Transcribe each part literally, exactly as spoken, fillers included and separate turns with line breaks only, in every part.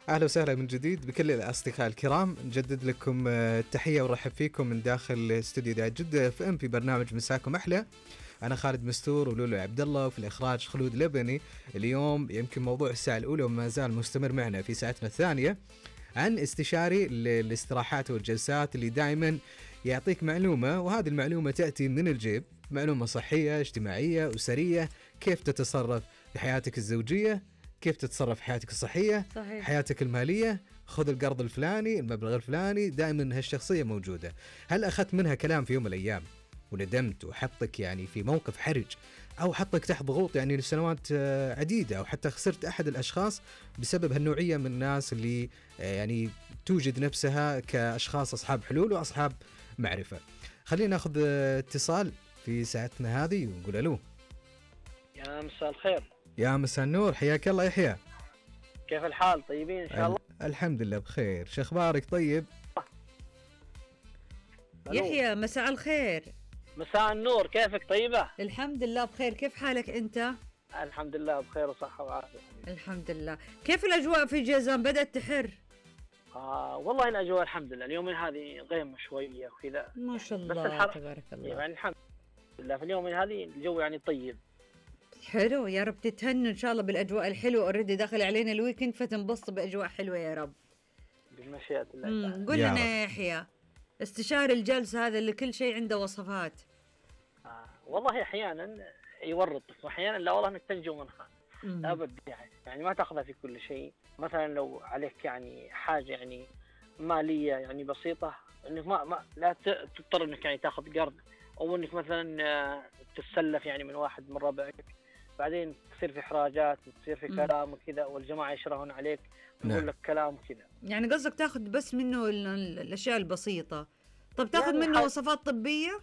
أهلا وسهلا من جديد بكل الأصدقاء الكرام، نجدد لكم التحية ونرحب فيكم من داخل استوديو إذاعة جدة اف ام في برنامج مساكم أحلى. أنا خالد مستور ولولو عبد الله، وفي الإخراج خلود لبني. اليوم يمكن موضوع الساعة الأولى وما زال مستمر معنا في ساعتنا الثانية عن استشاري للاستراحات والجلسات اللي دائما يعطيك معلومة، وهذه المعلومة تأتي من الجيب، معلومة صحية اجتماعية أسرية، كيف تتصرف في حياتك الزوجية، كيف تتصرف في حياتك الصحية،
صحيح.
حياتك المالية، خذ القرض الفلاني، المبلغ الفلاني، دائما هالشخصية موجودة. هل أخذت منها كلام في يوم من الأيام وندمت وحطك يعني في موقف حرج أو حطك تحت ضغوط يعني لسنوات عديدة، أو حتى خسرت أحد الأشخاص بسبب هالنوعية من الناس اللي يعني توجد نفسها كأشخاص أصحاب حلول وأصحاب معرفة؟ خلينا نأخذ اتصال في ساعتنا هذه ونقول ألو.
يا مساء الخير.
يا مساء النور، حياك الله يحيى.
كيف الحال؟ طيبين إن شاء الله؟
الحمد لله بخير، شو أخبارك؟ طيب
يحيى مساء الخير.
مساء النور، كيفك؟ طيبة؟
الحمد لله بخير، كيف حالك أنت؟
الحمد لله بخير وصحة وعافية.
الحمد لله. كيف الأجواء في جازان؟ بدأت تحر؟
آه والله الأجواء الحمد لله اليومين هذه غيمة شوية وكذا
ما شاء الله،
بس الحر...
تبارك الله.
يعني الحمد لله في اليومين هذه الجو يعني طيب.
حلو، يا رب تتهنوا إن شاء الله بالأجواء الحلوة. أوريدي داخل علينا الويكند، فتنبسط بأجواء حلوة يا رب.
بمشيئة الله.
قل لنا يا يحيى، استشاري الجلسة هذا اللي كل شيء عنده وصفات.
آه والله أحيانا يورط وأحيانا لا والله إنك تنجو منها أبد، يعني يعني ما تأخذها في كل شيء. مثلا لو عليك يعني حاجة يعني مالية يعني بسيطة، إنك ما ما لا تضطر إنك يعني تأخذ قرض، أو إنك مثلا تتسلف يعني من واحد من ربعك، بعدين تصير في إحراجات وتصير في كلام وكذا، والجماعة يشرهون عليك ويقول
نعم.
لك كلام وكذا.
يعني قصدك تاخذ بس منه الأشياء البسيطة. طب تاخذ
يعني
منه
حاج...
وصفات طبية؟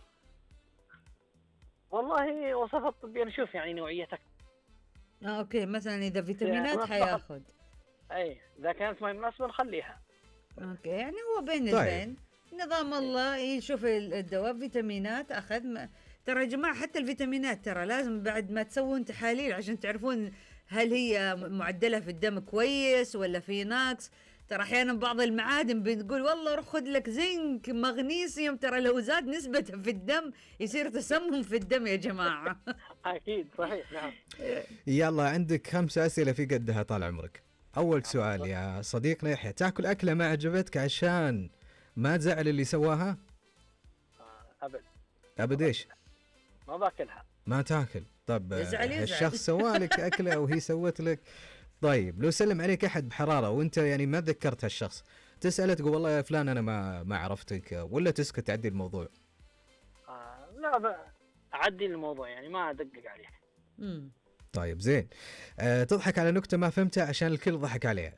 والله وصفات طبية نشوف يعني نوعيتك.
آه أوكي، مثلا إذا فيتامينات
يعني
حياخذ.
أي إذا كانت ما مناسبة نخليها.
أوكي، يعني هو بين
طيب.
البين نظام الله يشوف الدواء. فيتامينات أخذ ما... ترى يا جماعة حتى الفيتامينات ترى لازم بعد ما تسوون تحاليل عشان تعرفون هل هي معدلة في الدم كويس ولا في نقص. ترى أحيانا بعض المعادن بنقول والله روح خذ لك زنك مغنيسيوم، ترى لو زاد نسبته في الدم يصير تسمم في الدم يا جماعة.
أكيد صحيح. نعم.
يلا عندك خمس أسئلة في قدها طال عمرك. أول سؤال يا صديقنا يحيى، تاكل أكلة ما عجبتك عشان ما تزعل اللي سواها؟
أبد.
أبد إيش؟
ما باكلها.
ما تاكل. طب
يزعل يزعل.
الشخص سوالك أكلة أو هي سوت لك، طيب لو سلم عليك أحد بحرارة وأنت يعني ما ذكرت هالشخص، تسأله تقول والله يا فلان أنا ما ما عرفتك، ولا تسكت تعدي الموضوع؟
آه لا أعدي الموضوع يعني ما أدقق عليه.
امم
طيب زين. أه تضحك على نكتة ما فهمتها عشان الكل ضحك عليها؟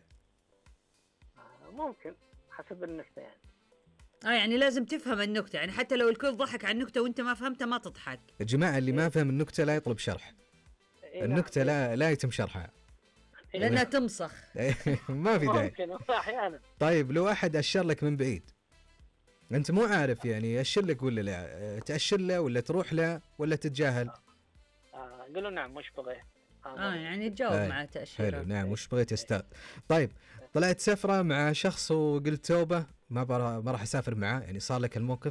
آه ممكن حسب النكتة يعني.
اه يعني لازم تفهم النكتة، يعني حتى لو الكل ضحك على النكتة وانت ما فهمتها ما تضحك.
يا جماعة اللي ما فهم النكتة لا يطلب شرح.
إيه
النكتة
نعم.
لا لا يتم شرحها.
إيه
لأنها
نعم.
تمسخ.
ما في داعي.
ممكن أحيانا.
طيب لو أحد أشر لك من بعيد، أنت مو عارف يعني أشر لك ولا لا، تأشر له ولا تروح له ولا تتجاهل؟
آه قالوا نعم مش بغيت.
اه يعني تجاوب
آه.
مع تأشيرة.
حلو، نعم وش بغيت أستاذ. طيب طلعت سفرة مع شخص وقلت توبة ما برا ما راح أسافر معاه، يعني صار لك الموقف؟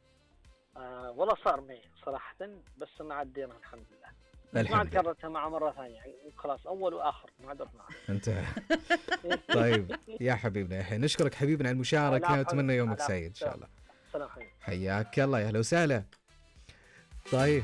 آه والله صار معي صراحة، بس ما عدينا الحمد لله. ما
الحمد
عاد
لله.
كررتها معه مرة ثانية يعني خلاص أول وآخر ما عاد رحنا.
انتهى. طيب يا حبيبنا يحيى، نشكرك حبيبنا على المشاركة، وأتمنى يومك سعيد إن شاء الله.
سلام حبيبي.
حياك الله، يا أهلا وسهلا. طيب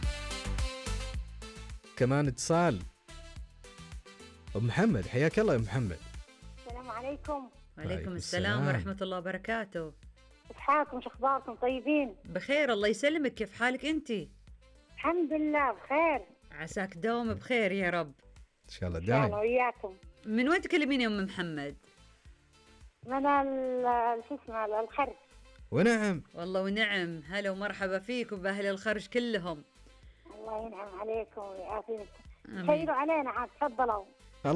كمان اتصال. أم محمد، حياك الله يا محمد.
السلام عليكم.
وعليكم السلام
السلام.
ورحمة الله وبركاته.
كيف حالكم؟ شو اخباركم؟ طيبين؟
بخير الله يسلمك، كيف حالك انتي؟
الحمد لله بخير.
عساك دوم بخير يا رب
إن شاء الله
ان شاء الله
دائما.
وياكم.
من وين تكلمين يا ام محمد؟
من ال- شو اسمه الخرج.
ونعم.
والله ونعم، هلا ومرحبا فيكم باهل الخرج كلهم.
الله ينعم عليكم ويعافيكم.
آمين.
خيروا علينا عاد، تفضلوا.